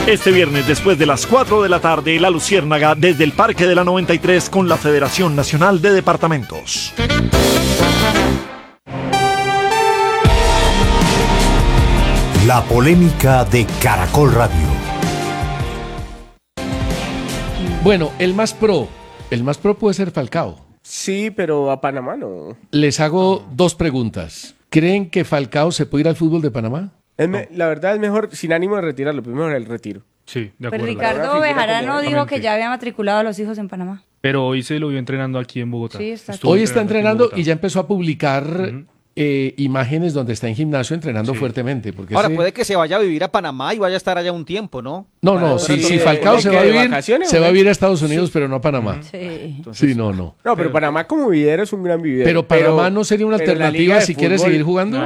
Este viernes, después de las 4 de la tarde, La Luciérnaga desde el Parque de la 93 con la Federación Nacional de Departamentos. La polémica de Caracol Radio. Bueno, el más pro puede ser Falcao. Sí, pero a Panamá no. Les hago dos preguntas. ¿Creen que Falcao se puede ir al fútbol de Panamá? La verdad es mejor, sin ánimo de retirarlo, primero el retiro. Sí, de Pero acuerdo. Ricardo Bejarano dijo que ya había matriculado a los hijos en Panamá. Pero hoy se lo vio entrenando aquí en Bogotá. Sí, está Estuvo Hoy está aquí en entrenando Bogotá. y ya empezó a publicar imágenes donde está en gimnasio entrenando Sí. fuertemente. Porque Ahora, puede que se vaya a vivir a Panamá y vaya a estar allá un tiempo, ¿no? No, si Falcao se va a ¿de vivir, vacaciones, se va a o qué? vivir a Estados Unidos, pero no a Panamá. Sí. Sí, no. No, pero Panamá como vividero es un gran vividero. Pero Panamá no sería una pero la alternativa liga de si quiere fútbol- seguir jugando.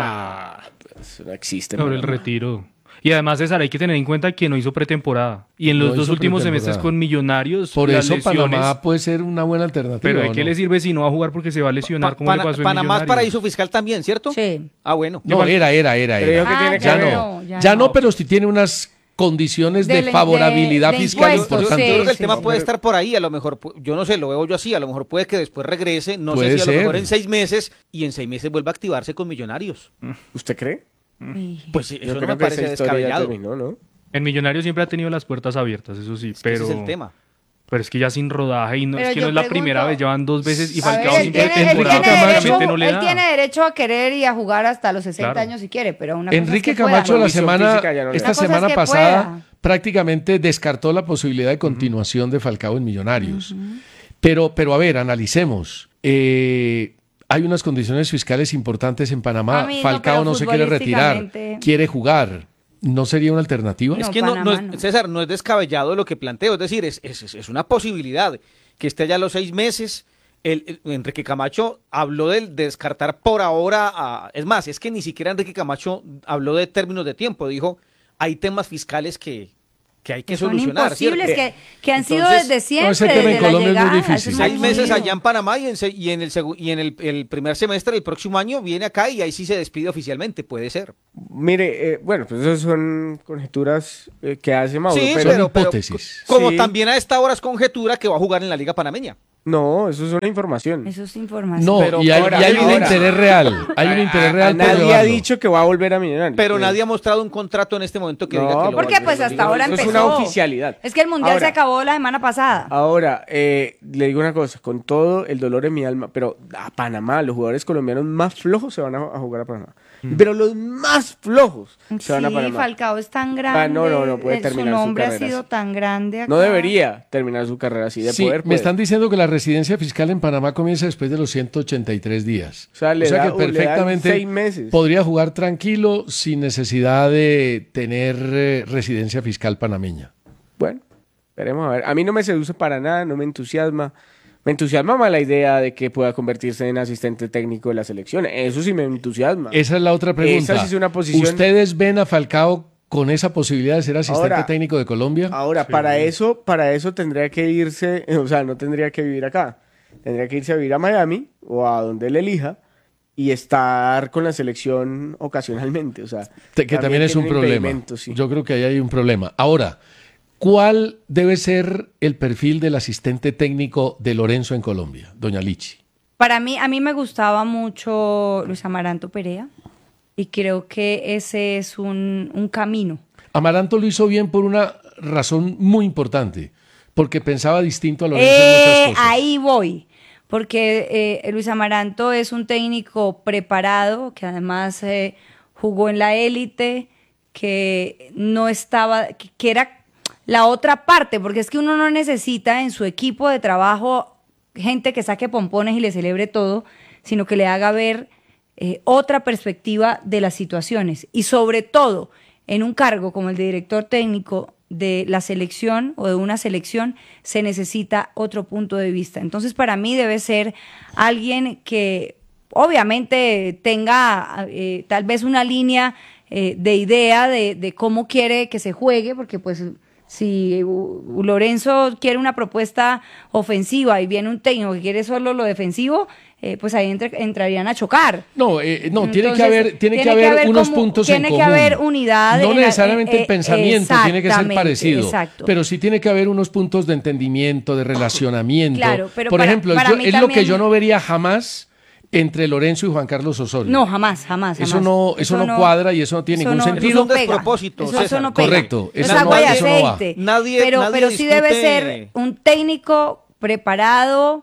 Eso no existe. Sobre el Panamá. retiro. Y además, César, hay que tener en cuenta que no hizo pretemporada. Y en No los dos hizo últimos pretemporada. semestres con Millonarios, Por las eso lesiones, Panamá puede ser una buena alternativa. Pero ¿de ¿o qué no? le sirve si no va a jugar porque se va a lesionar? como le pasó en Panamá es Millonarios? paraíso fiscal también, ¿cierto? Sí. Ah, bueno. No, era. Pero dijo que tiene que Ya ver. no. Ya no, pero sí tiene unas condiciones de favorabilidad de fiscal impuestos, Yo importantes. creo que el sí, tema sí. puede estar por ahí, a lo mejor, yo no sé, lo veo yo así, a lo mejor puede que después regrese, no Puede sé si a lo ser. mejor en 6 meses, y en 6 meses vuelva a activarse con Millonarios. ¿Usted cree? Pues sí, Yo eso no creo me que parece esa historia ya descabellado. terminó, ¿no? En Millonarios siempre ha tenido las puertas abiertas, eso sí. Es que pero ese es el tema. Pero es que ya sin rodaje y no, Pero es que yo no es la pregunto- primera vez, llevan 2 veces y A Falcao ver, sin tiene pretemporada derecho- realmente no le él da. tiene derecho a querer y a jugar hasta los 60 Claro. años si quiere, pero una cosa Enrique es que pueda, Camacho ¿no? Condición física ya no le esta da. Una cosa semana es que pasada pueda. prácticamente descartó la posibilidad de continuación de Falcao en Millonarios. Pero a ver, analicemos. Hay unas condiciones fiscales importantes en Panamá. Amigo, Falcao pero no se quiere retirar, futbolísticamente- quiere jugar. ¿No sería una alternativa? Es No, que Panamá no no. es, César, no es descabellado lo que planteo, es decir, es una posibilidad que esté allá a los 6 meses. Enrique Camacho habló de descartar por ahora, es más, es que ni siquiera Enrique Camacho habló de términos de tiempo, dijo, hay temas fiscales que hay que Son solucionar. imposibles, ¿cierto? que han sido Entonces, desde siempre. ese tema en desde la Colombia es muy llegada, difícil. eso no 6 es meses muy- allá en Panamá y en el primer semestre del próximo año viene acá y ahí sí se despide oficialmente, puede ser. Mire, bueno, pues esas son conjeturas que hace Mauro. Sí, pero Son hipótesis. Como Sí. también a esta hora es conjetura que va a jugar en la Liga Panameña. no, eso es una información. Eso es información. No, Pero y hay un ahora- interés real. Hay un interés real por Nadie ha llevarlo. dicho que va a volver a Millonarios. Pero nadie ha mostrado un contrato en este momento que No, diga que lo Porque va a pues volver. hasta ahora eso es empezó. una oficialidad. Es que el Mundial Ahora- se acabó la semana pasada. Ahora, le digo una cosa, con todo el dolor en mi alma, pero a Panamá, los jugadores colombianos más flojos se van a jugar a Panamá. Pero los más flojos se van a Sí, Panamá. Falcao es tan grande. no puede terminar su su nombre ha carrera sido así. tan grande acá. No debería terminar su carrera así de Sí, poder. me puede. están diciendo que la residencia fiscal en Panamá comienza después de los 183 días. O sea, le que dan perfectamente 6 meses. podría jugar tranquilo sin necesidad de tener residencia fiscal panameña. Bueno, veremos a ver. A mí no me seduce para nada, no me entusiasma. Me entusiasma más la idea de que pueda convertirse en asistente técnico de la selección. Eso sí me entusiasma. Esa es la otra pregunta. Esa sí es una posición- ¿Ustedes ven a Falcao con esa posibilidad de ser asistente Ahora- técnico de Colombia? Ahora, para eso tendría que irse, o sea, no tendría que vivir acá. Tendría que irse a vivir a Miami o a donde él elija y estar con la selección ocasionalmente. O sea, Que también es un tiene problema. impedimento, sí. Yo creo que ahí hay un problema. Ahora, ¿cuál debe ser el perfil del asistente técnico de Lorenzo en Colombia, doña Lichi? A mí me gustaba mucho Luis Amaranto Perea y creo que ese es un camino. Amaranto lo hizo bien por una razón muy importante, porque pensaba distinto a Lorenzo en muchas cosas. Ahí voy, porque Luis Amaranto es un técnico preparado, que además jugó en la élite, que no estaba, que era la otra parte, porque es que uno no necesita en su equipo de trabajo gente que saque pompones y le celebre todo, sino que le haga ver otra perspectiva de las situaciones. Y sobre todo, en un cargo como el de director técnico de la selección o de una selección, se necesita otro punto de vista. Entonces, para mí debe ser alguien que obviamente tenga tal vez una línea de idea de cómo quiere que se juegue, porque pues Si Lorenzo quiere una propuesta ofensiva y viene un técnico que quiere solo lo defensivo, pues ahí entrarían a chocar. No, tiene que haber unos puntos en común. Tiene que haber unidad. No necesariamente el pensamiento tiene que ser parecido, exacto. pero sí tiene que haber unos puntos de entendimiento, de relacionamiento. Claro, pero por ejemplo, para mí es lo que también... yo no vería jamás entre Lorenzo y Juan Carlos Osorio. No, jamás. Eso no cuadra y eso no tiene ningún sentido. Es un despropósito, Eso no pega. Correcto. Es agua y aceite. Pero sí debe discute... ser un técnico preparado,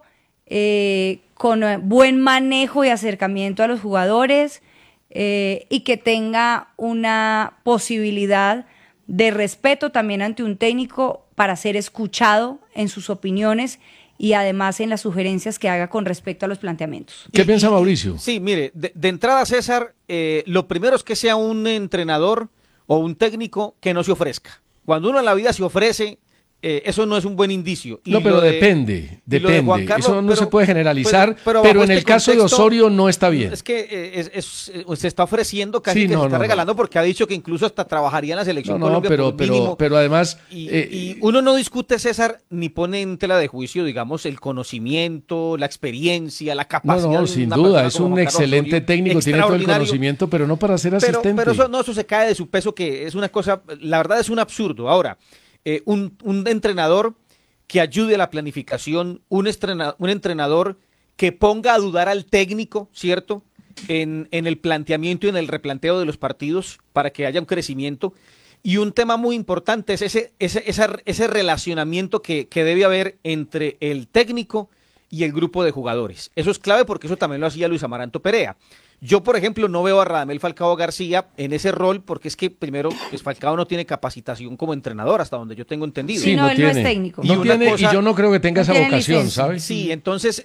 con buen manejo y acercamiento a los jugadores, y que tenga una posibilidad de respeto también ante un técnico para ser escuchado en sus opiniones y además en las sugerencias que haga con respecto a los planteamientos. ¿Qué piensa Mauricio? Sí, mire, de entrada, César, lo primero es que sea un entrenador o un técnico que no se ofrezca. Cuando uno en la vida se ofrece, eso no es un buen indicio. No, pero depende. Carlos, eso no se puede generalizar, pero bajo en el caso de Osorio no está bien. Es que se está ofreciendo casi Sí, que no, se está no, regalando porque ha dicho que incluso hasta trabajaría en la selección No, Colombia por mínimo. pero además... Y uno no discute, César, ni pone en tela de juicio, digamos, el conocimiento, la experiencia, la capacidad. No, de sin una duda, persona es como un Juan Carlos excelente Osorio, técnico, tiene todo el extraordinario. conocimiento, pero no para ser asistente. Pero eso se cae de su peso, que es una cosa, la verdad es un absurdo. Ahora, un entrenador que ayude a la planificación, un entrenador que ponga a dudar al técnico, ¿cierto? En el planteamiento y en el replanteo de los partidos para que haya un crecimiento. Y un tema muy importante es ese relacionamiento que debe haber entre el técnico y el grupo de jugadores. Eso es clave porque eso también lo hacía Luis Amaranto Perea. Yo, por ejemplo, no veo a Radamel Falcao García en ese rol porque es que, primero, pues Falcao no tiene capacitación como entrenador, hasta donde yo tengo entendido. Sí, no, él no es técnico. Y yo no creo que tenga esa vocación, licencia. ¿sabes? Sí, entonces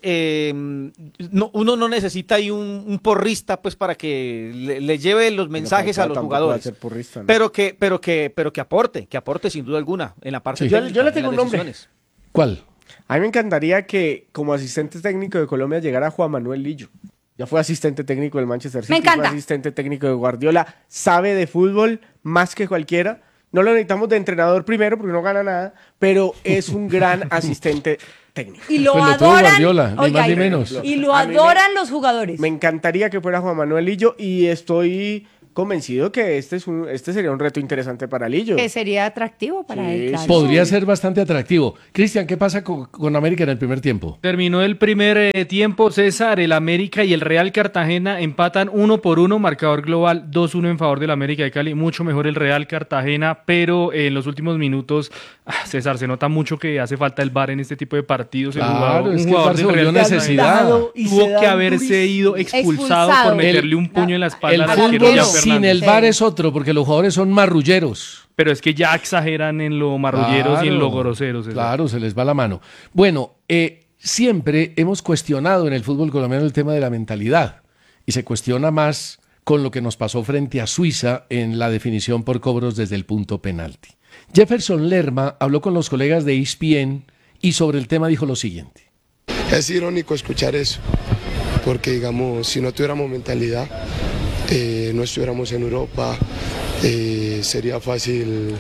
uno no necesita ahí un porrista pues para que le lleve los mensajes a los jugadores. Porrista, ¿no? Pero que aporte sin duda alguna en la parte Sí. técnica, Yo le en tengo las un nombre. decisiones. ¿Cuál? A mí me encantaría que como asistente técnico de Colombia llegara Juan Manuel Lillo. Ya fue asistente técnico del Manchester City, Me encanta. fue asistente técnico de Guardiola, sabe de fútbol más que cualquiera. No lo necesitamos de entrenador primero porque no gana nada, pero es un gran asistente técnico. Y lo Pues lo tuvo adoran. Guardiola, ni oiga, más ni menos. Y lo A mí adoran los jugadores. Me encantaría que fuera Juan Manuel Lillo y estoy convencido que este sería un reto interesante para Lillo. Que sería atractivo para Sí, él. Claro. Podría ser bastante atractivo. Cristian, ¿qué pasa con América en el primer tiempo? Terminó el primer tiempo, César, el América y el Real Cartagena empatan 1-1, marcador global 2-1 en favor del América de Cali, mucho mejor el Real Cartagena, pero en los últimos minutos, César, se nota mucho que hace falta el VAR en este tipo de partidos. Claro, es un que el jugador VAR se del volvió Real Cartagena necesidad. tuvo que haberse ido expulsado por meterle un puño en la espalda El al arquero fútbol Jan sin Fernández. el VAR es otro, porque los jugadores son marrulleros. Pero es que ya exageran en lo marrulleros y en lo groseros. César. Claro, se les va la mano. Bueno, siempre hemos cuestionado en el fútbol colombiano el tema de la mentalidad y se cuestiona más con lo que nos pasó frente a Suiza en la definición por cobros desde el punto penalti. Jefferson Lerma habló con los colegas de ESPN y sobre el tema dijo lo siguiente. Es irónico escuchar eso, porque digamos, si no tuviéramos mentalidad, no estuviéramos en Europa, sería fácil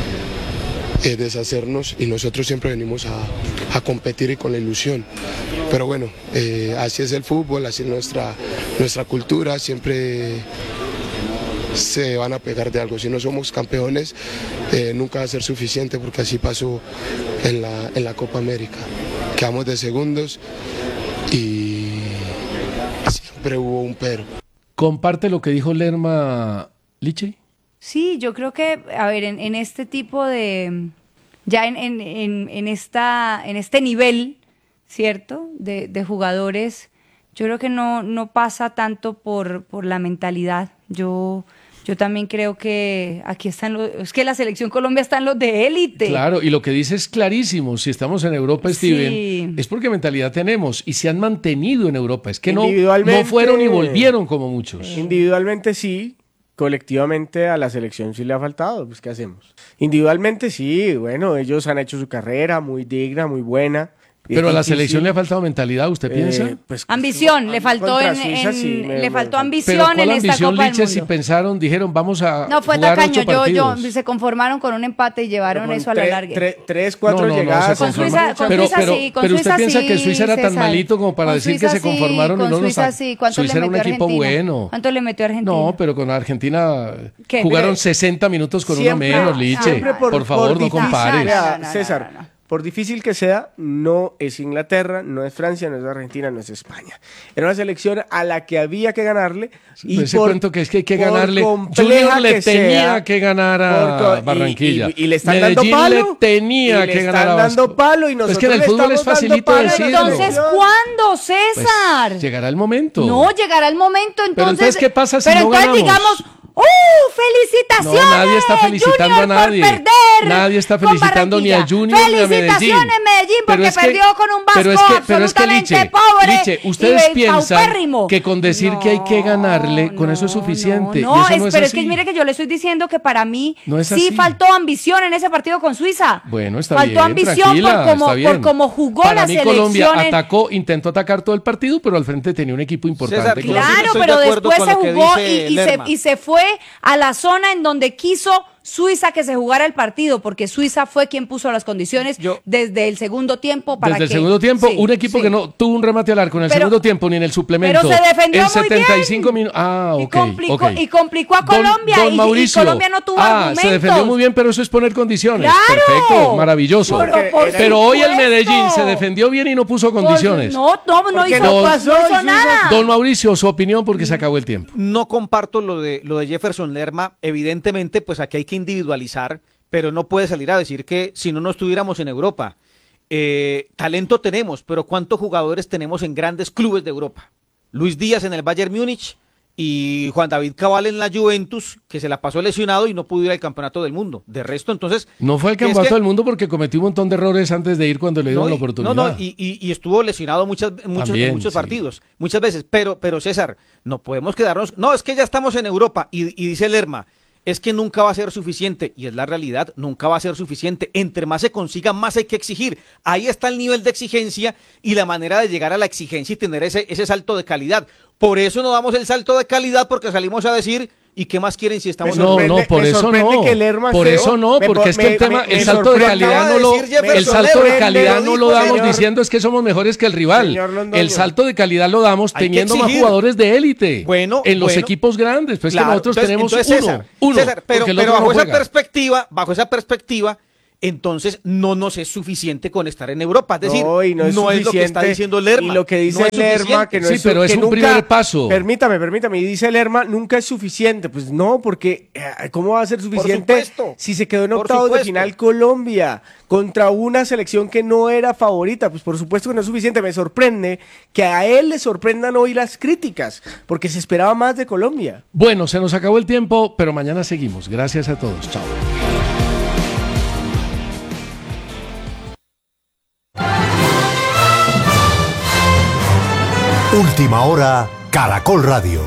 deshacernos y nosotros siempre venimos a competir y con la ilusión. Pero bueno, así es el fútbol, así es nuestra cultura, siempre se van a pegar de algo. Si no somos campeones, nunca va a ser suficiente porque así pasó en la Copa América. Quedamos de segundos y siempre hubo un pero. ¿Comparte lo que dijo Lerma, Liche? Sí, yo creo que, a ver, en este tipo de, ya en este nivel, ¿cierto? De jugadores, yo creo que no pasa tanto por la mentalidad. Yo también creo que aquí están es que la selección Colombia están los de élite. Claro, y lo que dice es clarísimo. Si estamos en Europa, Steven, Sí. es porque mentalidad tenemos y se han mantenido en Europa. Es que no Individualmente- fueron y volvieron como muchos. Individualmente sí, colectivamente a la selección sí le ha faltado, pues ¿qué hacemos? Individualmente sí, bueno, ellos han hecho su carrera muy digna, muy buena. Pero a la selección le ha faltado mentalidad, ¿usted piensa? Pues, Ambición, le faltó contra Suiza, sí, le faltó Pero ambición ¿cuál en esta ambición, Copa del Liches, si Mundo. pensaron, dijeron, vamos a No, fue jugar tacaño, 8 partidos? se conformaron con un empate y llevaron eso a la larga. 3-4 No, llegadas. se Con Suiza, con pero, Suiza pero, sí, con pero usted Suiza piensa sí, que Suiza era tan César. malito como para Con decir Suiza que se sí, conformaron y con no nos Suiza sí. ¿Cuánto Suiza le era un metió equipo Argentina? bueno. ¿Cuánto le metió Argentina? No, pero con Argentina ¿Qué? jugaron Mire, 60 minutos con siempre- uno menos, Liche. siempre Por favor, no difícil- compares. Vea, No, César, no. por difícil que sea, no es Inglaterra, no es Francia, no es Argentina, no es España. Era una selección a la que había que ganarle. Y Ese cuento que es que hay que por ganarle. compleja Junior le que tenía sea, que ganar a y- Barranquilla. Y le están Medellín dando palo. le tenía y le que ganar a están dando Vasco. palo y Pues nosotros que en el le fútbol estamos es facilito dando palo a la decirlo. Entonces, selección. ¿cuándo, Pues, César? llegará el momento. No, llegará el momento, entonces. entonces, ¿qué pasa si pero no entonces ganamos? digamos, ¡felicitaciones! No, nadie está felicitando Junior a nadie. por perder Nadie está con felicitando ni a Barranquilla. Junior ni a Medellín. Felicitaciones, Medellín, porque Pero es que- perdió con un Vasco pero es que absolutamente Liche, pobre. Liche, ustedes y piensan paupérrimo. que con decir que hay que ganarle, con eso es suficiente. No, y eso no es pero es así. que mire que yo le estoy diciendo que para mí No es sí así. faltó ambición en ese partido con Suiza. Bueno, está faltó bien, ambición tranquila, está por bien. cómo jugó Para la mí selección. Colombia intentó atacar todo el partido, pero al frente tenía un equipo importante. César, como- yo sí Claro, estoy pero de acuerdo después con se lo que jugó dice y Lerma. se fue a la zona en donde quiso Suiza que se jugara el partido, porque Suiza fue quien puso las condiciones desde el segundo tiempo para Desde el que- segundo tiempo, Sí, un equipo sí. que no tuvo un remate al arco en el Pero- segundo tiempo ni en el suplemento. pero se defendió en muy 75 bien. minutos. Ah, ok. Y complicó a Colombia Don y Mauricio, Colombia no tuvo se argumentos. defendió muy bien, pero eso es poner condiciones. ¡Claro! Perfecto, maravilloso. Pero Hoy el Medellín se defendió bien y no puso condiciones. No Porque hizo, no pasó, no hizo Suiza- nada. Don Mauricio, su opinión porque se acabó el tiempo. No comparto lo de Jefferson Lerma. Evidentemente, pues aquí hay que individualizar, pero no puede salir a decir que si no estuviéramos en Europa. Talento tenemos, pero ¿cuántos jugadores tenemos en grandes clubes de Europa? Luis Díaz en el Bayern Múnich y Juan David Cabal en la Juventus, que se la pasó lesionado y no pudo ir al campeonato del mundo. De resto, entonces... No fue el es que- campeonato del mundo porque cometió un montón de errores antes de ir cuando le dieron la oportunidad. Y estuvo lesionado También, en muchos sí. partidos, muchas veces. Pero César, no podemos quedarnos. No, es que ya estamos en Europa. Y dice Lerma, es que nunca va a ser suficiente. Y es la realidad, nunca va a ser suficiente. Entre más se consiga, más hay que exigir. Ahí está el nivel de exigencia y la manera de llegar a la exigencia y tener ese salto de calidad. Por eso no damos el salto de calidad, porque salimos a decir, ¿y qué más quieren si estamos en No, Europa? no, por me eso sorprende no. que Lerma Por creo- eso no, me- porque es que el me- tema, me el salto de sorprende- calidad acaba no de lo, decir Jefferson el salto de Lerma, calidad lo no dijo, lo damos señor. diciendo es que somos mejores que el rival. Señor Londoño. El salto de calidad lo damos Hay que teniendo más exigir. jugadores de élite. Bueno, en los bueno. equipos grandes, pues Claro, que nosotros tenemos César, uno, César, pero porque el otro bajo no esa juega. perspectiva, entonces no nos es suficiente con estar en Europa. Es decir, No, y no es lo que suficiente. está diciendo Lerma. Y lo que dice no es Lerma, suficiente. que no Sí, es pero es que un nunca- primer paso. Permítame, y dice Lerma, nunca es suficiente. Pues no, porque ¿cómo va a ser suficiente supuesto. si se quedó en Por octavos de supuesto. final Colombia contra una selección que no era favorita? Pues por supuesto que no es suficiente. Me sorprende que a él le sorprendan hoy las críticas, porque se esperaba más de Colombia. Bueno, se nos acabó el tiempo, pero mañana seguimos. Gracias a todos. Chao. Última hora, Caracol Radio.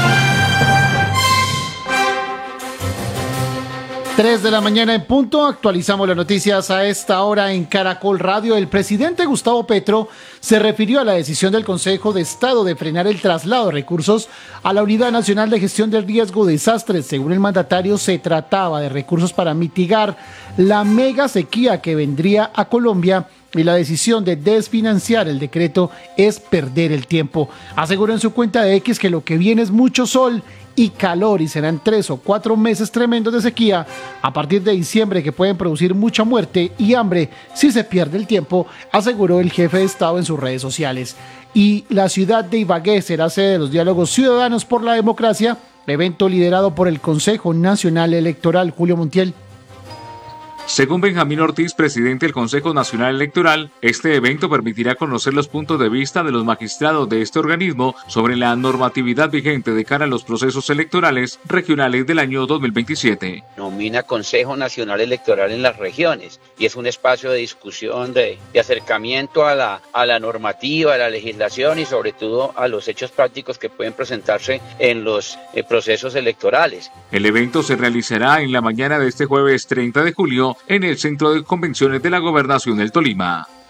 3 de la mañana en punto, actualizamos las noticias a esta hora en Caracol Radio. El presidente Gustavo Petro se refirió a la decisión del Consejo de Estado de frenar el traslado de recursos a la Unidad Nacional de Gestión del Riesgo de Desastres. Según el mandatario, se trataba de recursos para mitigar la mega sequía que vendría a Colombia y la decisión de desfinanciar el decreto es perder el tiempo. Aseguró en su cuenta de X que lo que viene es mucho sol y calor y serán 3 o 4 meses tremendos de sequía a partir de diciembre que pueden producir mucha muerte y hambre si se pierde el tiempo, aseguró el jefe de Estado en sus redes sociales. Y la ciudad de Ibagué será sede de los diálogos ciudadanos por la democracia, evento liderado por el Consejo Nacional Electoral. Julio Montiel. Según Benjamín Ortiz, presidente del Consejo Nacional Electoral, este evento permitirá conocer los puntos de vista de los magistrados de este organismo sobre la normatividad vigente de cara a los procesos electorales regionales del año 2027. Nomina Consejo Nacional Electoral en las regiones y es un espacio de discusión, de acercamiento a la normativa, a la legislación y sobre todo a los hechos prácticos que pueden presentarse en los procesos electorales. El evento se realizará en la mañana de este jueves 30 de julio en el Centro de Convenciones de la Gobernación del Tolima.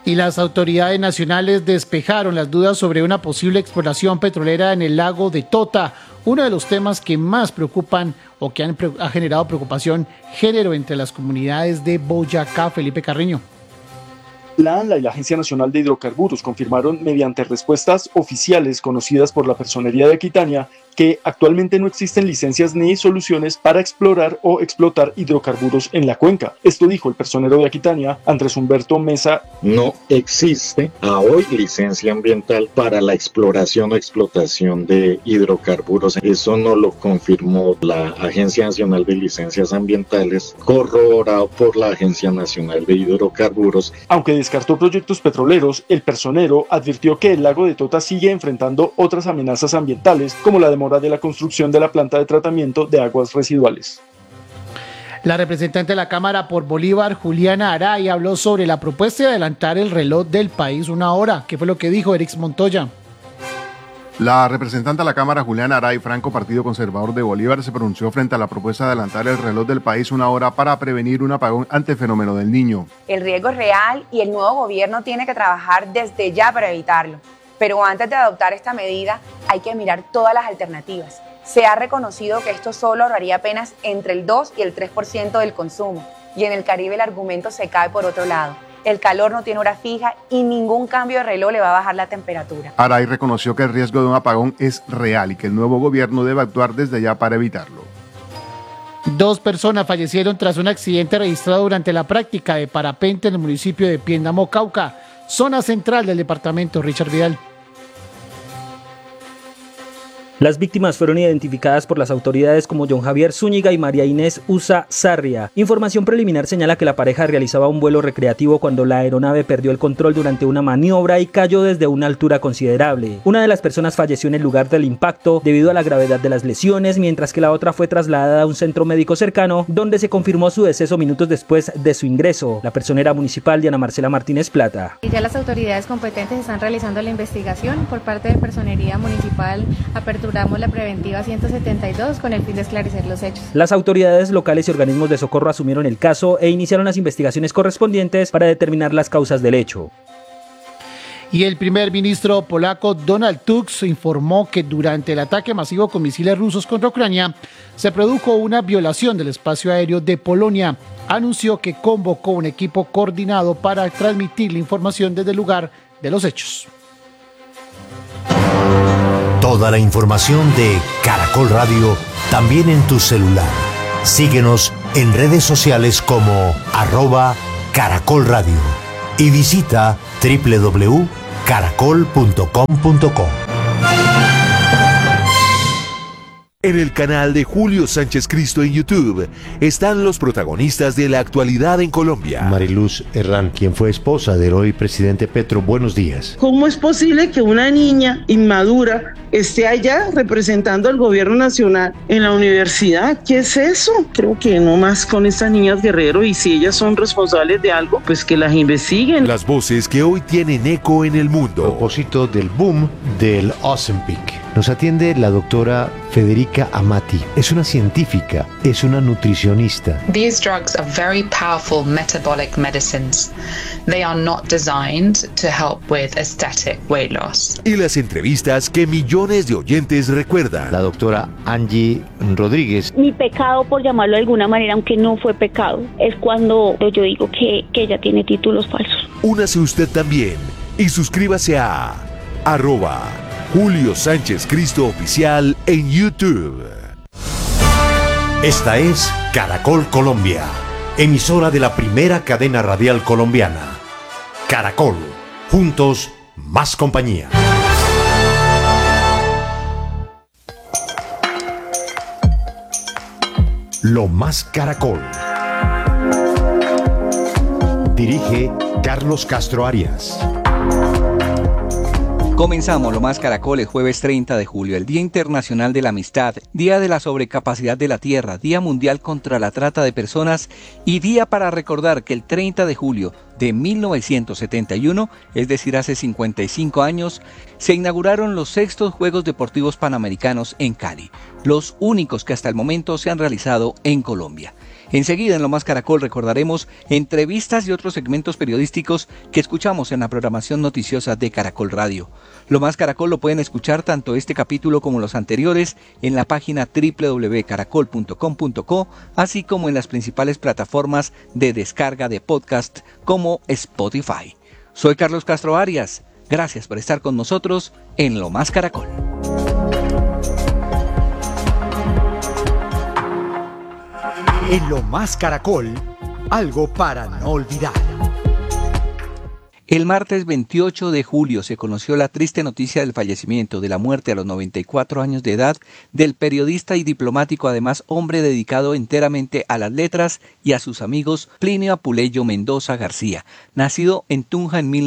Y las autoridades nacionales despejaron las dudas sobre una posible exploración petrolera en el lago de Tota, uno de los temas que más preocupan o que ha generado preocupación género entre las comunidades de Boyacá. Felipe Carreño. La ANLA y la Agencia Nacional de Hidrocarburos confirmaron mediante respuestas oficiales conocidas por la Personería de Aquitania que actualmente no existen licencias ni soluciones para explorar o explotar hidrocarburos en la cuenca. Esto dijo el personero de Aquitania, Andrés Humberto Mesa. No existe a hoy licencia ambiental para la exploración o explotación de hidrocarburos. Eso no lo confirmó la Agencia Nacional de Licencias Ambientales, corroborado por la Agencia Nacional de Hidrocarburos. Aunque descartó proyectos petroleros, el personero advirtió que el lago de Tota sigue enfrentando otras amenazas ambientales, como la demora de la construcción de la planta de tratamiento de aguas residuales. La representante de la Cámara por Bolívar, Juliana Aray, habló sobre la propuesta de adelantar el reloj del país 1 hora. ¿Qué fue lo que dijo Erix Montoya? La representante de la Cámara, Juliana Aray Franco, Partido Conservador de Bolívar, se pronunció frente a la propuesta de adelantar el reloj del país 1 hora para prevenir un apagón ante el fenómeno del Niño. El riesgo es real y el nuevo gobierno tiene que trabajar desde ya para evitarlo. Pero antes de adoptar esta medida hay que mirar todas las alternativas. Se ha reconocido que esto solo ahorraría apenas entre el 2 y el 3% del consumo. Y en el Caribe el argumento se cae por otro lado. El calor no tiene hora fija y ningún cambio de reloj le va a bajar la temperatura. Aray reconoció que el riesgo de un apagón es real y que el nuevo gobierno debe actuar desde ya para evitarlo. 2 personas fallecieron tras un accidente registrado durante la práctica de parapente en el municipio de Piendamó, Cauca, zona central del departamento. Richard Vidal. Las víctimas fueron identificadas por las autoridades como John Javier Zúñiga y María Inés Usa Sarria. Información preliminar señala que la pareja realizaba un vuelo recreativo cuando la aeronave perdió el control durante una maniobra y cayó desde una altura considerable. Una de las personas falleció en el lugar del impacto debido a la gravedad de las lesiones, mientras que la otra fue trasladada a un centro médico cercano, donde se confirmó su deceso minutos después de su ingreso. La personera municipal Diana Marcela Martínez Plata. Ya las autoridades competentes están realizando la investigación. Por parte de Personería Municipal aperturamos la preventiva 172 con el fin de esclarecer los hechos. Las autoridades locales y organismos de socorro asumieron el caso e iniciaron las investigaciones correspondientes para determinar las causas del hecho. Y el primer ministro polaco Donald Tusk informó que durante el ataque masivo con misiles rusos contra Ucrania se produjo una violación del espacio aéreo de Polonia. Anunció que convocó un equipo coordinado para transmitir la información desde el lugar de los hechos. Toda la información de Caracol Radio también en tu celular. Síguenos en redes sociales como @Caracol Radio y visita www.caracol.com.co. En el canal de Julio Sánchez Cristo en YouTube están los protagonistas de la actualidad en Colombia. Mariluz Herrán, quien fue esposa del hoy presidente Petro, buenos días. ¿Cómo es posible que una niña inmadura esté allá representando al gobierno nacional en la universidad? ¿Qué es eso? Creo que no más con estas niñas Guerrero, y si ellas son responsables de algo, pues que las investiguen. Las voces que hoy tienen eco en el mundo. A propósito del boom del Ozempic, nos atiende la doctora Federica Amati. Es una científica, es una nutricionista. These drugs are very powerful metabolic medicines. They are not designed to help with aesthetic weight loss. Y las entrevistas que millones de oyentes recuerdan. La doctora Angie Rodríguez. Mi pecado, por llamarlo de alguna manera, aunque no fue pecado, es cuando yo digo que ella tiene títulos falsos. Únase usted también y suscríbase a @Julio Sánchez Cristo Oficial en YouTube. Esta es Caracol Colombia, emisora de la primera cadena radial colombiana. Caracol, juntos, más compañía. Lo más Caracol. Dirige Carlos Castro Arias. Comenzamos Lo Más Caracol el jueves 30 de julio, el Día Internacional de la Amistad, Día de la Sobrecapacidad de la Tierra, Día Mundial contra la Trata de Personas y día para recordar que el 30 de julio de 1971, es decir, hace 55 años, se inauguraron los 6º Juegos Deportivos Panamericanos en Cali, los únicos que hasta el momento se han realizado en Colombia. Enseguida en Lo Más Caracol recordaremos entrevistas y otros segmentos periodísticos que escuchamos en la programación noticiosa de Caracol Radio. Lo Más Caracol lo pueden escuchar tanto este capítulo como los anteriores en la página www.caracol.com.co, así como en las principales plataformas de descarga de podcast como Spotify. Soy Carlos Castro Arias. Gracias por estar con nosotros en Lo Más Caracol. En Lo Más Caracol, algo para no olvidar. El martes 28 de julio se conoció la triste noticia del fallecimiento, de la muerte a los 94 años de edad, del periodista y diplomático, además hombre dedicado enteramente a las letras y a sus amigos, Plinio Apuleyo Mendoza García, nacido en Tunja en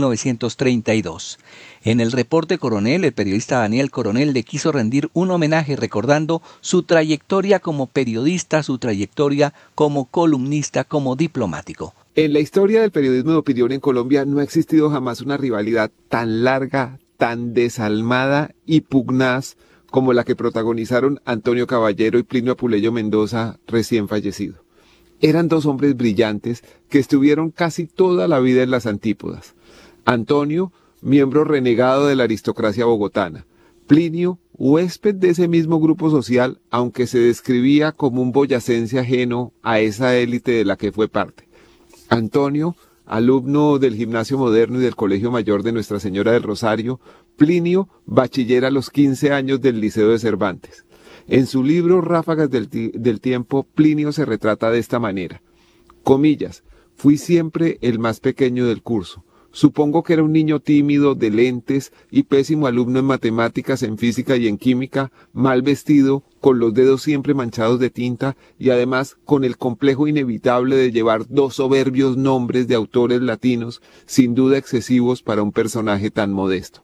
1932. En el reporte Coronel, el periodista Daniel Coronel le quiso rendir un homenaje recordando su trayectoria como periodista, su trayectoria como columnista, como diplomático. En la historia del periodismo de opinión en Colombia no ha existido jamás una rivalidad tan larga, tan desalmada y pugnaz como la que protagonizaron Antonio Caballero y Plinio Apuleyo Mendoza, recién fallecido. Eran dos hombres brillantes que estuvieron casi toda la vida en las antípodas. Antonio, miembro renegado de la aristocracia bogotana. Plinio, huésped de ese mismo grupo social, aunque se describía como un boyacense ajeno a esa élite de la que fue parte. Antonio, alumno del Gimnasio Moderno y del Colegio Mayor de Nuestra Señora del Rosario. Plinio, bachiller a los 15 años del Liceo de Cervantes. En su libro Ráfagas del Tiempo, Plinio se retrata de esta manera. Comillas, fui siempre el más pequeño del curso. Supongo que era un niño tímido, de lentes y pésimo alumno en matemáticas, en física y en química, mal vestido, con los dedos siempre manchados de tinta y además con el complejo inevitable de llevar dos soberbios nombres de autores latinos, sin duda excesivos para un personaje tan modesto.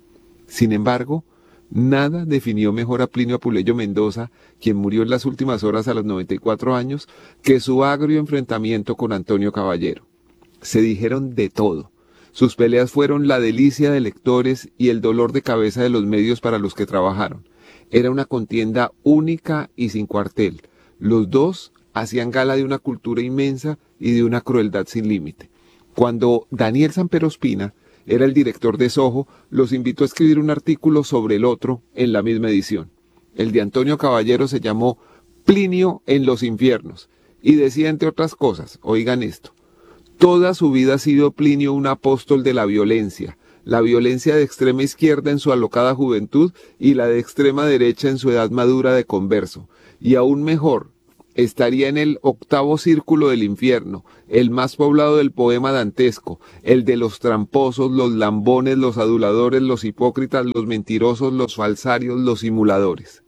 Sin embargo, nada definió mejor a Plinio Apuleyo Mendoza, quien murió en las últimas horas a los 94 años, que su agrio enfrentamiento con Antonio Caballero. Se dijeron de todo. Sus peleas fueron la delicia de lectores y el dolor de cabeza de los medios para los que trabajaron. Era una contienda única y sin cuartel. Los dos hacían gala de una cultura inmensa y de una crueldad sin límite. Cuando Daniel Samper Ospina era el director de Soho, los invitó a escribir un artículo sobre el otro en la misma edición. El de Antonio Caballero se llamó Plinio en los infiernos y decía, entre otras cosas, oigan esto: toda su vida ha sido Plinio un apóstol de la violencia de extrema izquierda en su alocada juventud y la de extrema derecha en su edad madura de converso. Y aún mejor, estaría en el octavo círculo del infierno, el más poblado del poema dantesco, el de los tramposos, los lambones, los aduladores, los hipócritas, los mentirosos, los falsarios, los simuladores.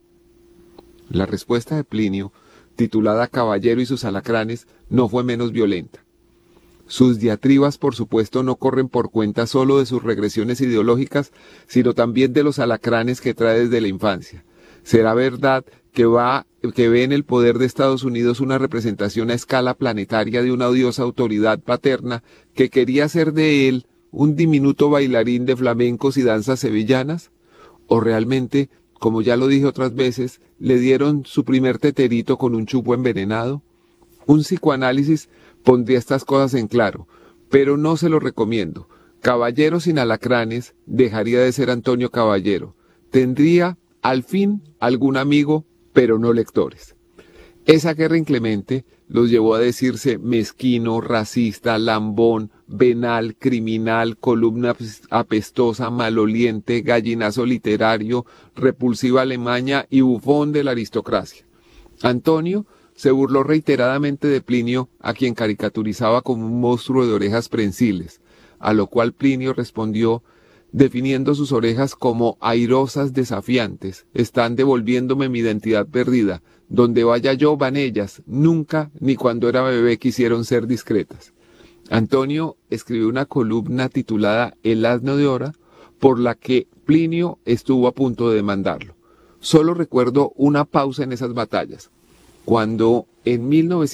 La respuesta de Plinio, titulada Caballero y sus alacranes, no fue menos violenta. Sus diatribas, por supuesto, no corren por cuenta solo de sus regresiones ideológicas, sino también de los alacranes que trae desde la infancia. Será verdad que ve en el poder de Estados Unidos una representación a escala planetaria de una odiosa autoridad paterna que quería hacer de él un diminuto bailarín de flamencos y danzas sevillanas, o realmente, como ya lo dije otras veces, le dieron su primer teterito con un chupo envenenado. Un psicoanálisis pondría estas cosas en claro, pero no se lo recomiendo. Caballero sin alacranes dejaría de ser Antonio Caballero. Tendría, al fin, algún amigo, pero no lectores. Esa guerra inclemente los llevó a decirse mezquino, racista, lambón, venal, criminal, columna apestosa, maloliente, gallinazo literario, repulsiva Alemania y bufón de la aristocracia. Antonio se burló reiteradamente de Plinio, a quien caricaturizaba como un monstruo de orejas prensiles, a lo cual Plinio respondió definiendo sus orejas como airosas desafiantes. Están devolviéndome mi identidad perdida. Donde vaya yo van ellas. Nunca, ni cuando era bebé, quisieron ser discretas. Antonio escribió una columna titulada El asno de Ora, por la que Plinio estuvo a punto de demandarlo. Solo recuerdo una pausa en esas batallas. Cuando en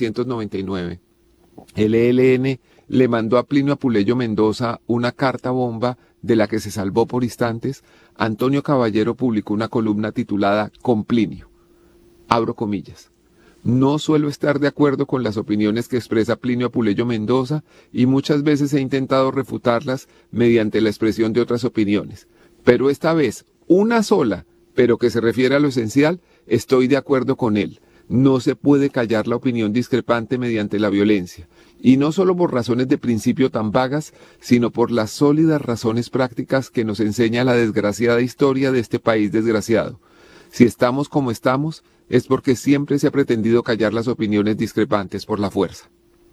1999 el ELN le mandó a Plinio Apuleyo Mendoza una carta bomba de la que se salvó por instantes, Antonio Caballero publicó una columna titulada Con Plinio. Abro comillas. No suelo estar de acuerdo con las opiniones que expresa Plinio Apuleyo Mendoza y muchas veces he intentado refutarlas mediante la expresión de otras opiniones. Pero esta vez, una sola, pero que se refiere a lo esencial, estoy de acuerdo con él. No se puede callar la opinión discrepante mediante la violencia, y no solo por razones de principio tan vagas, sino por las sólidas razones prácticas que nos enseña la desgraciada historia de este país desgraciado. Si estamos como estamos, es porque siempre se ha pretendido callar las opiniones discrepantes por la fuerza.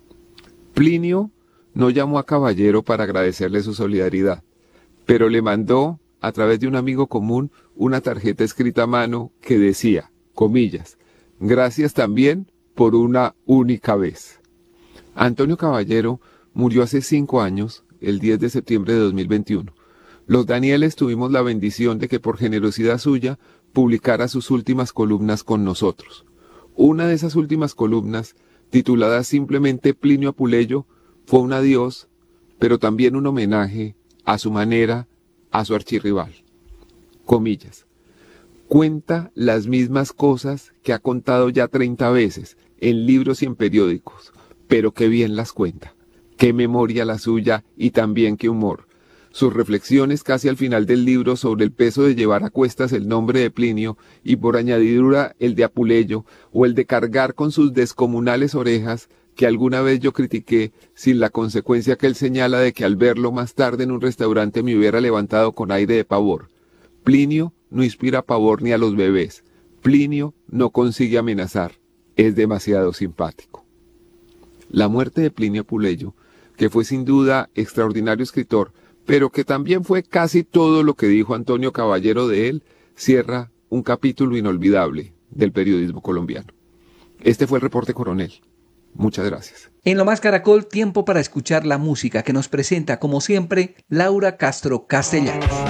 Plinio no llamó a Caballero para agradecerle su solidaridad, pero le mandó, a través de un amigo común, una tarjeta escrita a mano que decía, comillas, gracias también por una única vez. Antonio Caballero murió hace 5 años, el 10 de septiembre de 2021. Los Danieles tuvimos la bendición de que por generosidad suya publicara sus últimas columnas con nosotros. Una de esas últimas columnas, titulada simplemente Plinio Apuleyo, fue un adiós, pero también un homenaje, a su manera, a su archirrival. Comillas. Cuenta las mismas cosas que ha contado ya 30 veces, en libros y en periódicos, pero qué bien las cuenta. Qué memoria la suya y también qué humor. Sus reflexiones casi al final del libro sobre el peso de llevar a cuestas el nombre de Plinio y por añadidura el de Apuleyo o el de cargar con sus descomunales orejas que alguna vez yo critiqué sin la consecuencia que él señala de que al verlo más tarde en un restaurante me hubiera levantado con aire de pavor. Plinio no inspira pavor ni a los bebés. Plinio no consigue amenazar. Es demasiado simpático. La muerte de Plinio Apuleyo, que fue sin duda extraordinario escritor, pero que también fue casi todo lo que dijo Antonio Caballero de él, cierra un capítulo inolvidable del periodismo colombiano. Este fue el Reporte Coronel. Muchas gracias. En Lo Más Caracol, tiempo para escuchar la música que nos presenta, como siempre, Laura Castro Castellanos.